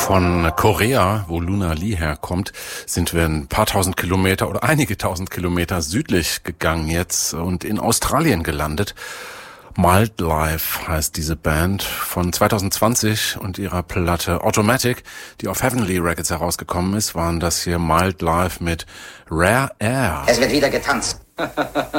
Von Korea, wo Luna Lee herkommt, sind wir ein paar tausend Kilometer oder einige tausend Kilometer südlich gegangen jetzt und in Australien gelandet. Mild Life heißt diese Band von 2020 und ihrer Platte Automatic, die auf Heavenly Records herausgekommen ist, waren das hier Mild Life mit Rare Air. Es wird wieder getanzt.